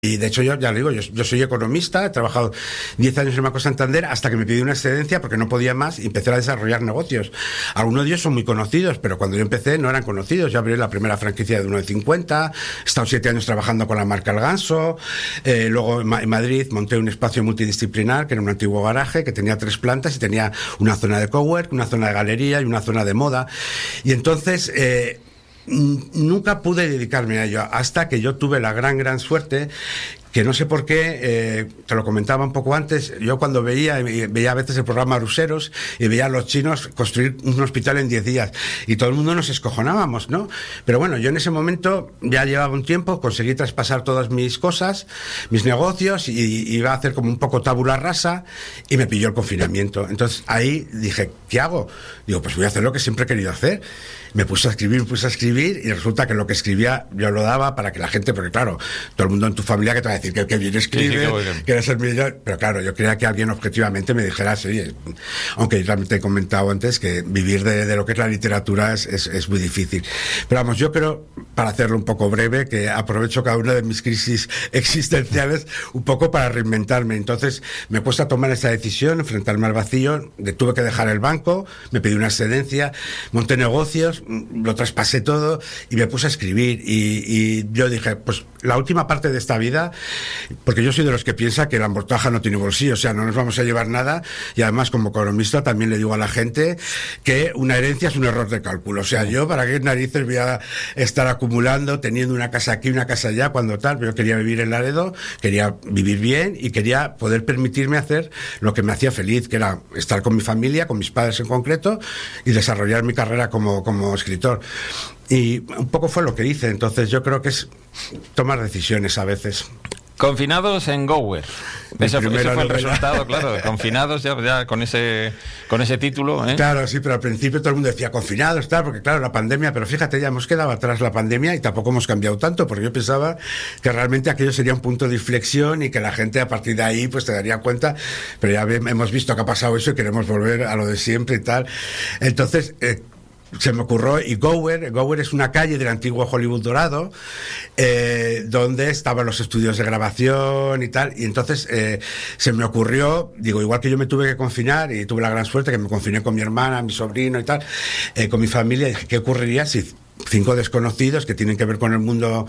Y de hecho yo, ya lo digo, yo soy economista, he trabajado 10 años en Banco Santander hasta que me pidió una excedencia porque no podía más y empecé a desarrollar negocios. Algunos de ellos son muy conocidos, pero cuando yo empecé no eran conocidos. Yo abrí la primera franquicia de 1,50, he estado 7 años trabajando con la marca El Ganso, luego en Madrid monté un espacio multidisciplinar que era un antiguo garaje que tenía 3 plantas y tenía una zona de cowork, una zona de galería y una zona de moda. Y entonces... nunca pude dedicarme a ello hasta que yo tuve la gran suerte que no sé por qué, te lo comentaba un poco antes, yo cuando veía a veces el programa Ruseros y veía a los chinos construir un hospital en 10 días y todo el mundo nos escojonábamos, ¿no? Pero bueno, yo en ese momento ya llevaba un tiempo, conseguí traspasar todas mis cosas, mis negocios y iba a hacer como un poco tabula rasa y me pilló el confinamiento. Entonces ahí dije, ¿qué hago? Digo, pues voy a hacer lo que siempre he querido hacer. Me puse a escribir y resulta que lo que escribía yo lo daba para que la gente, porque claro, todo el mundo en tu familia que te va a decir que bien escribe, que eres el millón, pero claro, yo quería que alguien objetivamente me dijera, sí, aunque yo también te he comentado antes que vivir de lo que es la literatura es muy difícil. Pero vamos, yo creo, para hacerlo un poco breve, que aprovecho cada una de mis crisis existenciales un poco para reinventarme. Entonces me he puesto a tomar esa decisión, enfrentarme al vacío, tuve que dejar el banco, me pedí una excedencia, monté negocios, lo traspasé todo y me puse a escribir y yo dije, pues la última parte de esta vida, porque yo soy de los que piensa que la mortaja no tiene bolsillo, o sea, no nos vamos a llevar nada, y además como economista también le digo a la gente que una herencia es un error de cálculo, o sea, yo para qué narices voy a estar acumulando, teniendo una casa aquí, una casa allá, cuando tal, yo quería vivir en Laredo, quería vivir bien y quería poder permitirme hacer lo que me hacía feliz, que era estar con mi familia, con mis padres en concreto, y desarrollar mi carrera como escritor. Y un poco fue lo que hice. Entonces yo creo que es tomar decisiones a veces. Confinados en Gower. Ese fue el resultado, claro. Confinados ya con ese título, ¿eh? Claro, sí, pero al principio todo el mundo decía confinados, tal, porque claro, la pandemia, pero fíjate, ya hemos quedado atrás la pandemia y tampoco hemos cambiado tanto, porque yo pensaba que realmente aquello sería un punto de inflexión y que la gente a partir de ahí pues te daría cuenta, pero ya hemos visto que ha pasado eso y queremos volver a lo de siempre y tal. Entonces... se me ocurrió, y Gower es una calle del antiguo Hollywood dorado, donde estaban los estudios de grabación y tal, y entonces se me ocurrió, digo, igual que yo me tuve que confinar, y tuve la gran suerte que me confiné con mi hermana, mi sobrino y tal, con mi familia, dije, ¿qué ocurriría si 5 desconocidos que tienen que ver con el mundo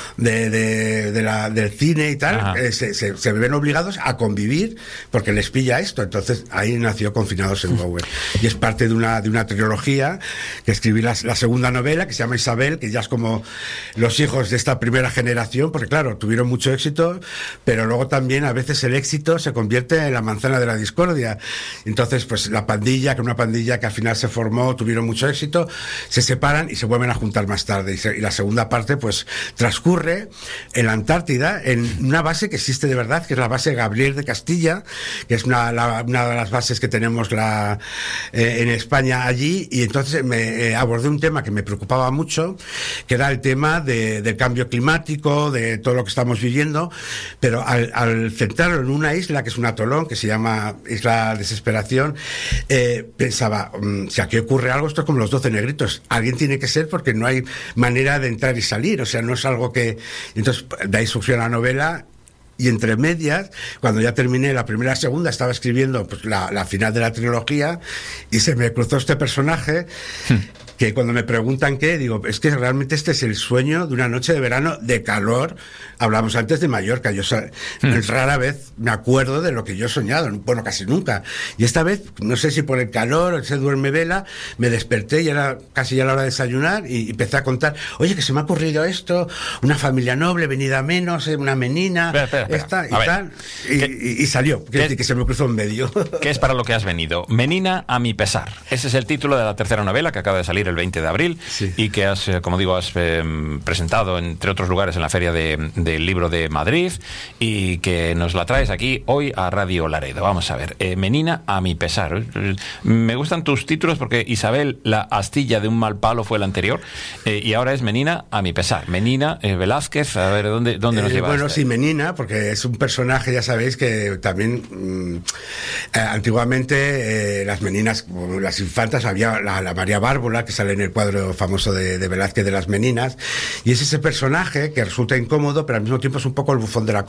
del cine y tal, se ven obligados a convivir porque les pilla esto? Entonces ahí nació Confinados en Gower, y es parte de una trilogía que escribí, la segunda novela, que se llama Isabel, que ya es como los hijos de esta primera generación, porque claro, tuvieron mucho éxito, pero luego también a veces el éxito se convierte en la manzana de la discordia. Entonces pues la pandilla, que una pandilla que al final se formó, tuvieron mucho éxito, se separan y se vuelven a juntar más tarde, y la segunda parte pues transcurre en la Antártida, en una base que existe de verdad, que es la base Gabriel de Castilla, que es una de las bases que tenemos en España allí, y entonces me abordé un tema que me preocupaba mucho, que era el tema del cambio climático, de todo lo que estamos viviendo, pero al centrarlo en una isla, que es un atolón, que se llama Isla Desesperación, pensaba, si aquí ocurre algo, esto es como los 12 negritos, alguien tiene que ser, porque no hay manera de entrar y salir, o sea, no es algo que... Entonces, de ahí surgió la novela, y entre medias, cuando ya terminé la primera y la segunda, estaba escribiendo pues la final de la trilogía, y se me cruzó este personaje... que cuando me preguntan qué, digo, es que realmente este es el sueño de una noche de verano de calor. Hablamos antes de Mallorca, yo rara vez me acuerdo de lo que yo he soñado, bueno, casi nunca. Y esta vez, no sé si por el calor, ese duerme vela, me desperté y era casi ya la hora de desayunar, y empecé a contar, oye, que se me ha ocurrido esto, una familia noble, venida menos, una menina, esta y tal, y salió, que se me cruzó en medio. ¿Qué es para lo que has venido? Menina a mi pesar. Ese es el título de la tercera novela que acaba de salir el 20 de abril, sí. Y que has, como digo, has presentado entre otros lugares en la Feria del Libro de Madrid, y que nos la traes aquí hoy a Radio Laredo. Vamos a ver, Menina a mi pesar. Me gustan tus títulos porque Isabel, la astilla de un mal palo, fue el anterior, y ahora es Menina a mi pesar. Menina Velázquez, a ver, ¿dónde nos lleva? Bueno, sí, Menina, porque es un personaje, ya sabéis, que también antiguamente las meninas, las infantas, había la María Bárbola, que sale en el cuadro famoso de Velázquez de las Meninas, y es ese personaje que resulta incómodo, pero al mismo tiempo es un poco el bufón de la